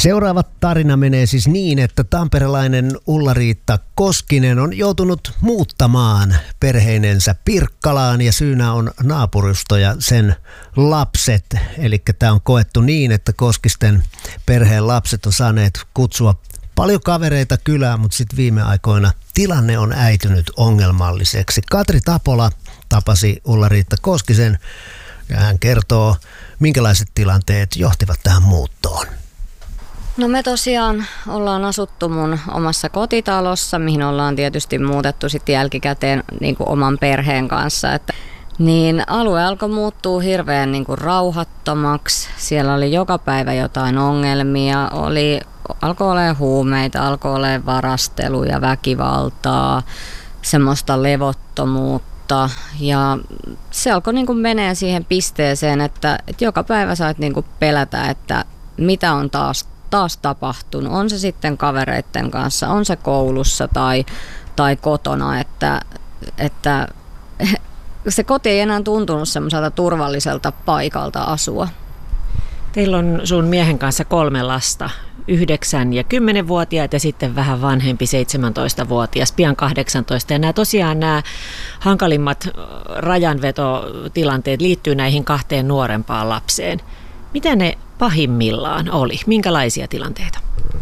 Seuraava tarina menee siis niin, että tamperelainen Ulla-Riitta Koskinen on joutunut muuttamaan perheinensä Pirkkalaan ja syynä on naapurusto ja sen lapset. Eli tämä on koettu niin, että Koskisten perheen lapset on saaneet kutsua paljon kavereita kylään, mutta sitten viime aikoina tilanne on äitynyt ongelmalliseksi. Katri Tapola tapasi Ulla-Riitta Koskisen ja hän kertoo, minkälaiset tilanteet johtivat tähän muuttoon. No me tosiaan ollaan asuttu mun omassa kotitalossa, mihin ollaan tietysti muutettu sitten jälkikäteen niin kuin oman perheen kanssa. Niin alue alkoi muuttua hirveän niin kuin rauhattomaksi. Siellä oli joka päivä jotain ongelmia, alkoi olemaan huumeita, alkoi olemaan varasteluja, väkivaltaa, semmoista levottomuutta. Ja se alkoi niin kuin menee siihen pisteeseen, että joka päivä sait niin kuin pelätä, että mitä on taas tapahtunut. On se sitten kavereiden kanssa, on se koulussa tai kotona, että se koti ei enää tuntunut semmoiselta turvalliselta paikalta asua. Teillä on sun miehen kanssa 3 lasta, 9- ja 10-vuotiaat ja sitten vähän vanhempi 17-vuotias, pian 18. Ja nämä hankalimmat rajanvetotilanteet liittyy näihin 2 nuorempaan lapseen. Mitä ne pahimmillaan oli? Minkälaisia tilanteita?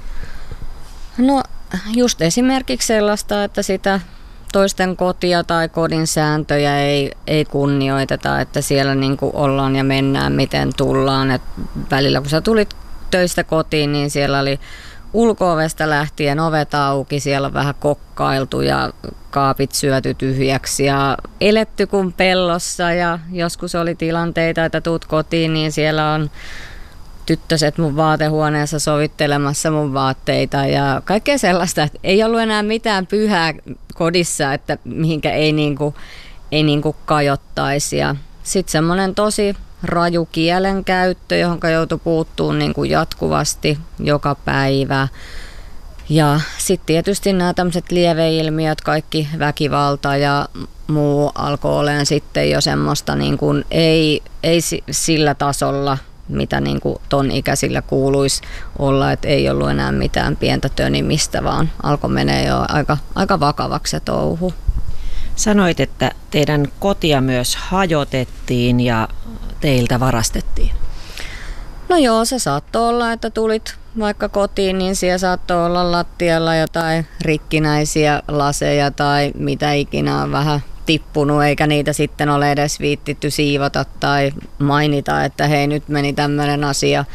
No just esimerkiksi sellaista, että sitä toisten kotia tai kodin sääntöjä ei kunnioiteta, että siellä niin kuin ollaan ja mennään miten tullaan. Et välillä kun sä tulit töistä kotiin, niin siellä oli ulko-ovesta lähtien ovet auki, siellä on vähän kokkailtu ja kaapit syöty tyhjäksi ja eletty kuin pellossa ja joskus oli tilanteita, että tuut kotiin, niin siellä on tyttöset mun vaatehuoneessa sovittelemassa mun vaatteita ja kaikkea sellaista, että ei ollut enää mitään pyhää kodissa, että mihinkä ei niinku kajottaisi. Ja sitten semmoinen tosi raju kielenkäyttö, johon joutui puuttumaan niinku jatkuvasti joka päivä. Ja sitten tietysti nämä tämmöiset lieveilmiöt, kaikki väkivalta ja muu alkoi olemaan sitten jo semmoista niinku, ei sillä tasolla, mitä niin kuin ton ikäisillä kuuluisi olla, että ei ollut enää mitään pientä tönimistä, vaan alkoi menee jo aika vakavaksi se touhu. Sanoit, että teidän kotia myös hajotettiin ja teiltä varastettiin. No joo, se saattoi olla, että tulit vaikka kotiin, niin siellä saattoi olla lattialla jotain rikkinäisiä laseja tai mitä ikinä on vähän tippunut, eikä niitä sitten ole edes viittitty siivota tai mainita, että hei, nyt meni tämmöinen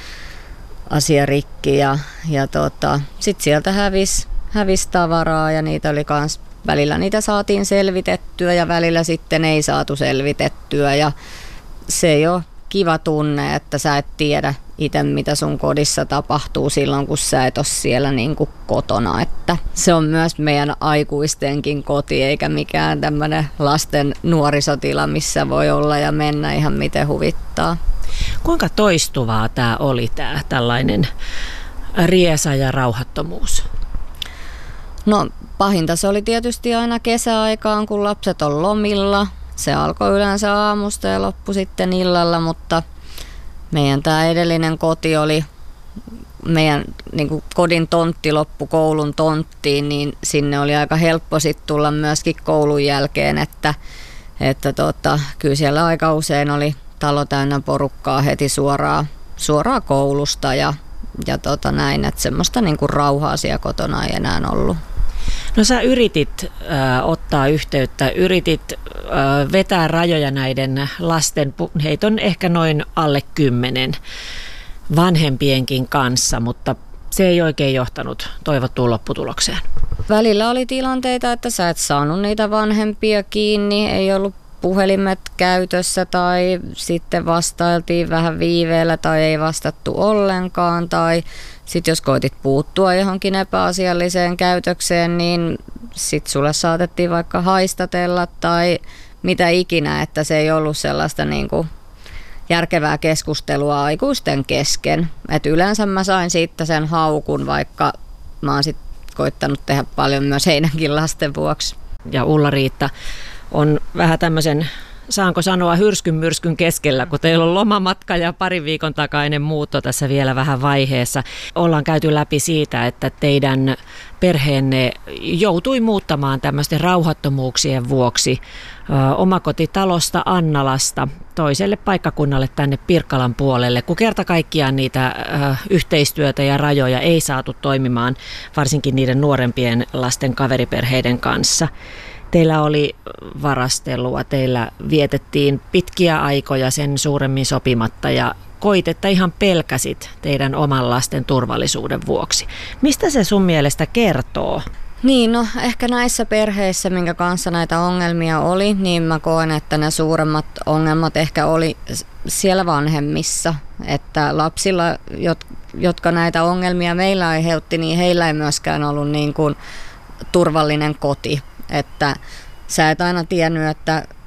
asia rikki ja sitten sieltä hävisi tavaraa ja niitä oli kans, välillä niitä saatiin selvitettyä ja välillä sitten ei saatu selvitettyä ja se ei ole kiva tunne, että sä et tiedä itse, mitä sun kodissa tapahtuu silloin, kun sä et ole siellä niin kuin kotona. Että se on myös meidän aikuistenkin koti, eikä mikään tämmöinen lasten nuorisotila, missä voi olla ja mennä ihan miten huvittaa. Kuinka toistuvaa tämä oli, tämä tällainen riesa ja rauhattomuus? No pahinta se oli tietysti aina kesäaikaan, kun lapset on lomilla. Se alkoi yleensä aamusta ja loppui sitten illalla, mutta meidän tämä edellinen koti oli, meidän niin kuin kodin tontti loppu koulun tonttiin, niin sinne oli aika helppo sitten tulla myöskin koulun jälkeen, että kyllä siellä aika usein oli talo täynnä porukkaa heti suoraan koulusta ja näin, että semmoista niin kuin rauhaa siellä kotona ei enää ollut. No sä yritit ottaa yhteyttä, yritit vetää rajoja näiden lasten, heitä on ehkä noin alle 10 vanhempienkin kanssa, mutta se ei oikein johtanut toivottuun lopputulokseen. Välillä oli tilanteita, että sä et saanut niitä vanhempia kiinni, ei ollut puhelimet käytössä tai sitten vastailtiin vähän viiveellä tai ei vastattu ollenkaan tai sitten jos koitit puuttua johonkin epäasialliseen käytökseen, niin sitten sulle saatettiin vaikka haistatella tai mitä ikinä, että se ei ollut sellaista niinku järkevää keskustelua aikuisten kesken. Et yleensä mä sain siitä sen haukun, vaikka mä oon sitten koittanut tehdä paljon myös heidänkin lasten vuoksi. Ja Ulla-Riitta on vähän tämmöisen saanko sanoa hyrskyn myrskyn keskellä, kun teillä on lomamatka ja parin viikon takainen muutto tässä vielä vähän vaiheessa. Ollaan käyty läpi siitä, että teidän perheenne joutui muuttamaan tämmöisten rauhattomuuksien vuoksi omakotitalosta Annalasta toiselle paikkakunnalle tänne Pirkkalan puolelle, kun kerta kaikkiaan niitä yhteistyötä ja rajoja ei saatu toimimaan, varsinkin niiden nuorempien lasten kaveriperheiden kanssa. Teillä oli varastelua, teillä vietettiin pitkiä aikoja sen suuremmin sopimatta ja koit, että ihan pelkäsit teidän oman lasten turvallisuuden vuoksi. Mistä se sun mielestä kertoo? Niin, no ehkä näissä perheissä, minkä kanssa näitä ongelmia oli, niin mä koen, että ne suuremmat ongelmat ehkä oli siellä vanhemmissa. Että lapsilla, jotka näitä ongelmia meillä aiheutti, niin heillä ei myöskään ollut niin kuin turvallinen koti. Että sä et aina tiennyt, että